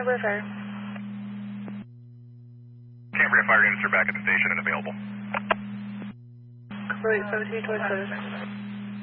Cranberry Fire. Cranberry Fire units are back at the station and available. Code 17 towards service.